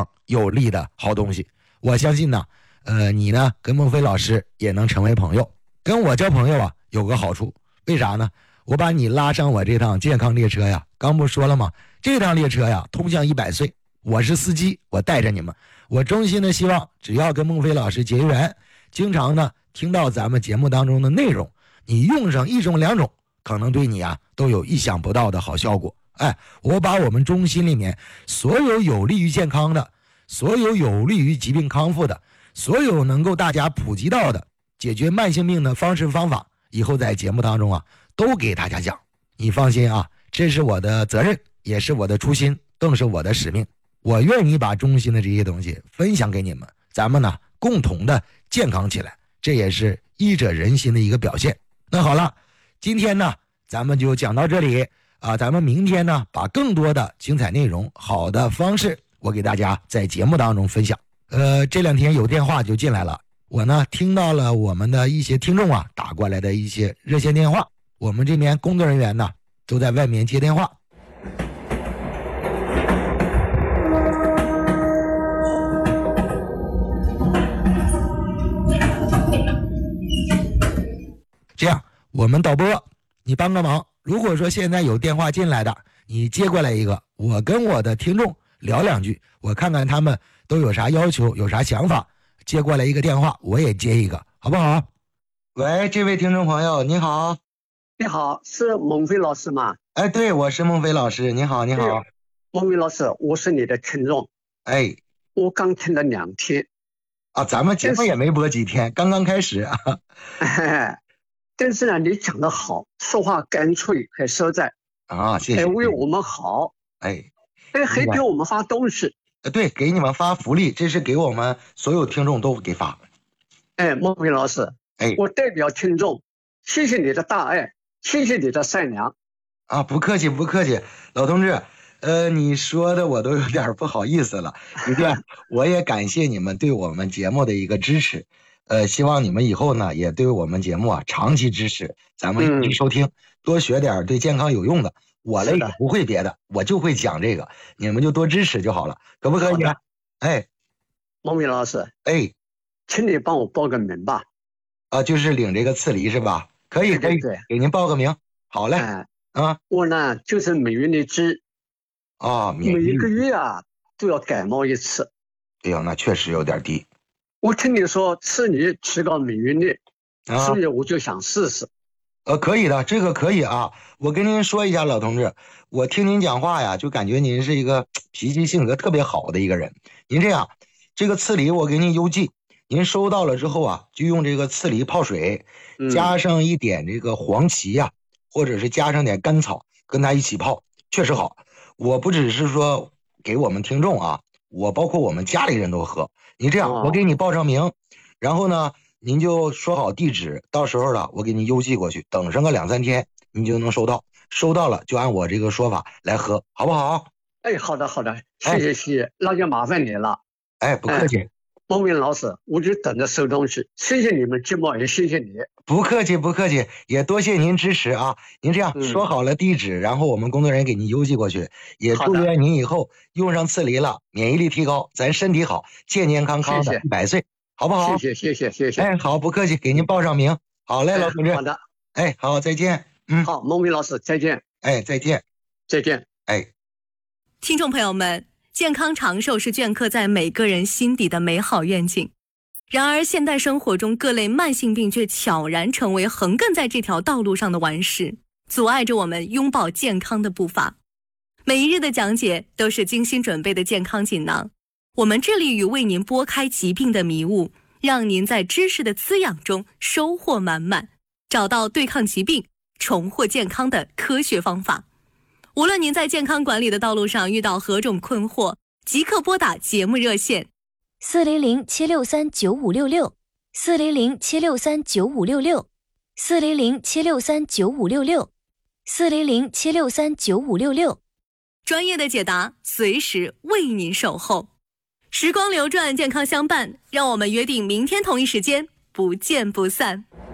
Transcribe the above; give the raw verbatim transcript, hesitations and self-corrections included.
常有利的好东西。我相信呢，呃，你呢跟孟非老师也能成为朋友。跟我交朋友啊，有个好处，为啥呢？我把你拉上我这趟健康列车呀，刚不说了吗？这趟列车呀，通向一百岁，我是司机，我带着你们。我衷心的希望，只要跟孟非老师结缘，经常呢听到咱们节目当中的内容，你用上一种两种，可能对你啊都有意想不到的好效果。哎，我把我们中心里面所有有利于健康的，所有有利于疾病康复的，所有能够大家普及到的解决慢性病的方式方法，以后在节目当中啊都给大家讲。你放心啊，这是我的责任，也是我的初心，更是我的使命。我愿意把中心的这些东西分享给你们，咱们呢共同的健康起来，这也是医者仁心的一个表现。那好了，今天呢咱们就讲到这里啊，咱们明天呢把更多的精彩内容、好的方式，我给大家在节目当中分享。呃，这两天有电话就进来了，我呢听到了我们的一些听众啊打过来的一些热线电话，我们这边工作人员呢都在外面接电话。这样，我们导播，你帮个忙。如果说现在有电话进来的，你接过来一个，我跟我的听众聊两句，我看看他们都有啥要求，有啥想法。接过来一个电话，我也接一个，好不好？喂，这位听众朋友，你好。 你好，是孟非老师吗？ 哎，对，我是孟非老师。你好，你好。 孟非老师，我是你的听众。 哎， 我刚听了两天。 啊，咱们节目也没播几天，刚刚开始啊。 但是呢，你讲得好，说话干脆还实在啊，谢谢。 还为我们好， 哎， 哎，还给我们发东西。 对，给你们发福利，这是给我们所有听众都给发。 哎，孟非老师， 哎， 我代表听众，谢谢你的大爱，谢谢你的善良。 啊，不客气，不客气，老同志，呃，你说的我都有点不好意思了。一定，我也感谢你们对我们节目的一个支持。呃，希望你们以后呢也对我们节目啊长期支持，咱们一直收听，嗯、多学点对健康有用的。我嘞也不会别的，我就会讲这个，你们就多支持就好了，可不可以？哎， 孟非老师， 哎， 请你帮我报个名吧。 啊，就是领这个赐梨是吧？可以，可以， 对， 给您报个名。好嘞，哎、啊， 我呢就是免疫力低啊， 每一个月啊都要感冒一次。 哎呀，那确实有点低。 我听你说吃梨提高免疫力， 啊、 所以我就想试试。 呃，可以的，这个可以啊。我跟您说一下，老同志，我听您讲话呀，就感觉您是一个脾气性格特别好的一个人。您这样，这个刺梨我给您邮寄，您收到了之后啊，就用这个刺梨泡水，加上一点这个黄芪呀、啊，或者是加上点甘草，跟它一起泡，确实好。我不只是说给我们听众啊，我包括我们家里人都喝。你这样，我给你报上名，然后呢，您就说好地址，到时候了我给您邮寄过去，等上个两三天，您就能收到。收到了就按我这个说法来喝，好不好？ 哎，好的好的，谢谢谢谢，那就麻烦你了。 哎，不客气。 孟非老师，我就等着收东西，谢谢你们节目，也谢谢你。 不客气不客气，也多谢您支持啊！您这样、嗯、说好了地址，然后我们工作人员给您邮寄过去，也祝愿您以后用上刺梨了，免疫力提高，咱身体好，健健康康的一百岁，好不好？ 谢谢谢谢谢谢。 哎，好，不客气，给您报上名。好嘞，老同志。 好的。 哎，好，再见。嗯， 好，孟非老师，再见。 哎，再见， 再见。 哎， 听众朋友们，健康长寿是镌刻在每个人心底的美好愿景。然而现代生活中各类慢性病却悄然成为横亘在这条道路上的顽石，阻碍着我们拥抱健康的步伐。每一日的讲解都是精心准备的健康锦囊，我们致力于为您拨开疾病的迷雾，让您在知识的滋养中收获满满，找到对抗疾病、重获健康的科学方法。无论您在健康管理的道路上遇到何种困惑，即刻拨打节目热线四零零七六三九五六六，四零零七六三九五六六，四零零七六三九五六六，四零零七六三九五六六。 专业的解答，随时为您守候。时光流转，健康相伴，让我们约定明天同一时间不见不散。